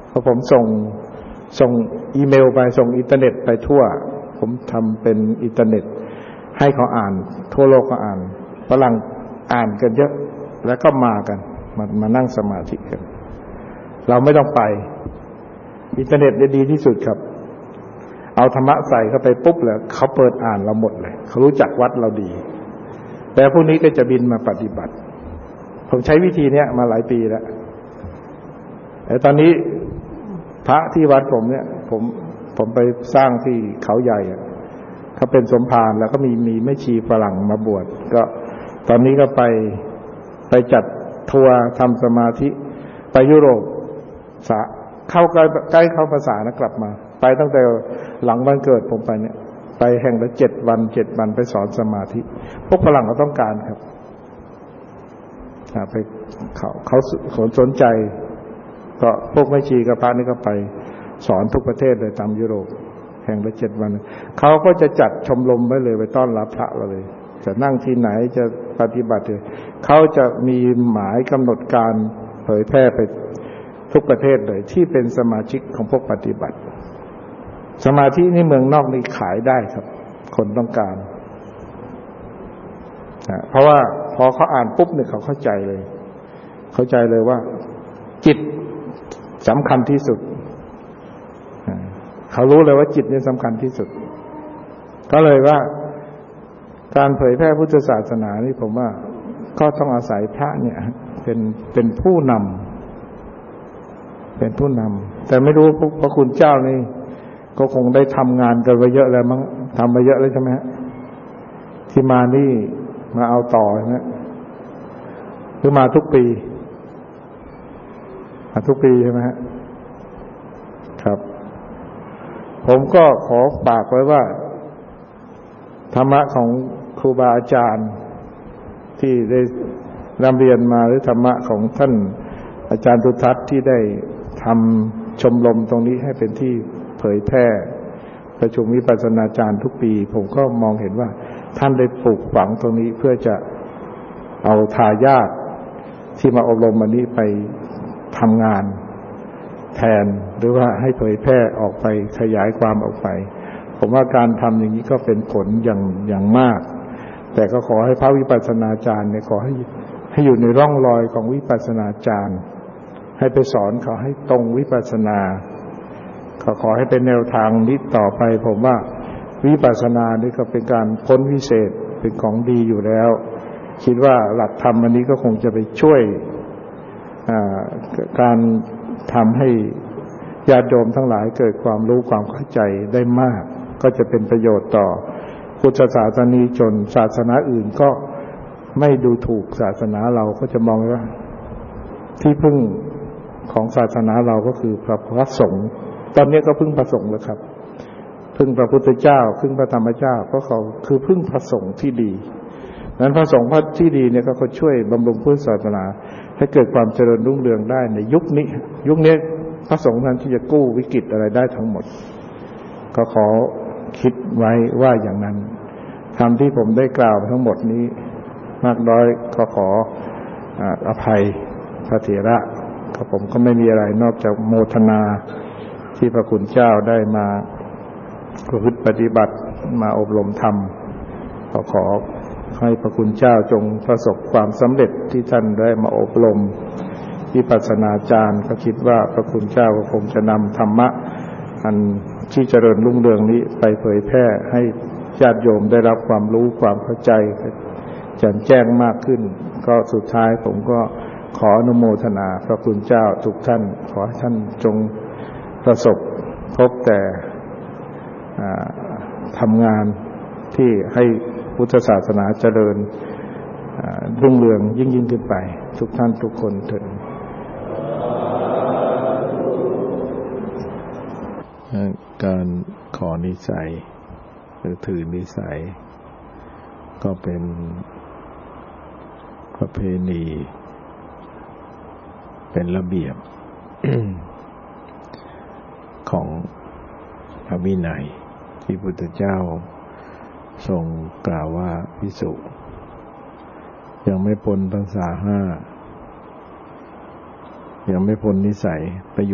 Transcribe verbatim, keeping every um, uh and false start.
พอผมส่งส่งอีเมลไปส่งอินเทอร์เน็ตไปทั่วผมทำเป็นอินเทอร์เน็ตให้เขาอ่านทั่วโลกก็อ่านฝรั่งอ่านกันเยอะแล้วก็มากันมามานั่งสมาธิกันเราไม่ต้องไปอินเทอร์เน็ตดีที่สุดครับเอาธรรมะใส่เข้าไปปุ๊บแล้วเขาเปิดอ่านเราหมดเลยเขารู้จักวัดเราดีแต่พวกนี้ก็จะบินมาปฏิบัติผมใช้วิธีนี้มาหลายปีแล้วแต่ตอนนี้พระที่วัดผมเนี่ยผมผมไปสร้างที่เขาใหญ่อะเขาเป็นสมภารแล้วก็มีมีแม่ชีฝรั่งมาบวชก็ตอนนี้ก็ไปไปจัดทัวร์ทำสมาธิไปยุโรปสะเข้าใกล้ใกล้เข้าภาษานะกลับมาไปตั้งแต่หลังวันเกิดผมไปเนี่ยไปแห่งละเจ็ดวันเจ็ดวันไปสอนสมาธิพวกฝรั่งเขาต้องการครับไปเขาเขาสนใจก็พวกแม่ชีกับพระนี่ก็ไปสอนทุกประเทศเลยตามยุโรปแห่งละเจ็ดวันเขาก็จะจัดชมรมไว้เลยไปต้อนรับพระเราเลยจะนั่งที่ไหนจะปฏิบัติเลยเขาจะมีหมายกำหนดการเผยแพร่ไปทุกประเทศเลยที่เป็นสมาชิกของพวกปฏิบัติสมาธินี่เมืองนอกนี่ขายได้ครับคนต้องการเพราะว่าพอเขาอ่านปุ๊บเนี่ยเขาเข้าใจเลยเข้าใจเลยว่าจิตสำคัญที่สุดเขารู้เลยว่าจิตนี่สำคัญที่สุดก็เลยว่าการเผยแพร่พุทธศาสนานี่ผมว่าก็ต้องอาศัยพระเนี่ยเป็นเป็นผู้นำเป็นผู้นำแต่ไม่รู้พระคุณเจ้านี่ก็คงได้ทำงานกันไปเยอะแล้วมั้งทำไปเยอะเลยใช่ไหมฮะที่มานี่มาเอาต่อนะหรือมาทุกปีมาทุกปีใช่ไหมฮะครับผมก็ขอฝากไว้ว่าธรรมะของครูบาอาจารย์ที่ได้นำเรียนมาหรือธรรมะของท่านอาจารย์ทุทัศน์ที่ได้ทำชมรมตรงนี้ให้เป็นที่เผยแพร่ประชุมวิปัสสนาจารย์ทุกปีผมก็มองเห็นว่าท่านได้ปลูกฝังตรงนี้เพื่อจะเอาทายาทที่มาอบรมวันนี้ไปทำงานแทนหรือว่าให้เผยแพร่ออกไปขยายความออกไปผมว่าการทำอย่างนี้ก็เป็นผลอย่างอย่างมากแต่ก็ขอให้พระวิปัสสนาจารย์เนี่ยขอให้ให้อยู่ในร่องรอยของวิปัสสนาจารย์ให้ไปสอนเขาให้ตรงวิปัสสนาก็ขอให้เป็นแนวทางนี้ต่อไปผมว่าวิปัสสนานี่ก็เป็นการพ้นวิเศษเป็นของดีอยู่แล้วคิดว่าหลักธรรมอันนี้ก็คงจะไปช่วยการทำให้ญาติโยมทั้งหลายเกิดความรู้ความเข้าใจได้มากก็จะเป็นประโยชน์ต่อพุทธศาสนิกชนศาสนาอื่นก็ไม่ดูถูกศาสนาเราก็จะมองว่าที่พึ่งของศาสนาเราก็คือพระพุทธสงฆ์ตอนนี้ก็พึ่งพระสงฆ์แล้วครับพึ่งพระพุทธเจ้าพึ่งพระธรรมเจ้าเพราะเขาคือพึ่งพระสงฆ์ที่ดีนั้นพระสงฆ์ที่ดีเนี่ยก็เขาช่วยบำรุงพุทธศาสนาให้เกิดความเจริญรุ่งเรืองได้ในยุคนี้ยุคนี้พระสงฆ์นั้นที่จะกู้วิกฤตอะไรได้ทั้งหมดก็ขอคิดไว้ว่าอย่างนั้นธรรมที่ผมได้กล่าวทั้งหมดนี้มากน้อยก็ขออภัยพระเถระก็ผมก็ไม่มีอะไรนอกจากโมทนาที่พระคุณเจ้าได้มาประพฤติปฏิบัติมาอบรมธรรมก็ขอให้พระคุณเจ้าจงประสบความสำเร็จที่ท่านได้มาอบรมวิปัสสนาจารย์ก็คิดว่าพระคุณเจ้าก็คงจะนำธรรมะอันที่เจริญรุ่งเรืองนี้ไปเผยแพร่ให้ญาติโยมได้รับความรู้ความเข้าใจแจ่มแจ้งมากขึ้นก็สุดท้ายผมก็ขออนุโมทนาพระคุณเจ้าทุกท่านขอให้ท่านจงประสบพบแต่ทำงานที่ให้พุทธศาสนาเจริญรุ่งเรืองยิ่งยิ่งขึ้นไปทุกท่านทุกคนเถิดการขอนิสัยหรือถือนิสัยก็เป็นประเพณีเป็นระเบียบ ของพระวินัยที่พุทธเจ้าทรงกล่าวว่าภิกษุยังไม่พ้นพรรษาห้ายังไม่พ้นนิสัยไป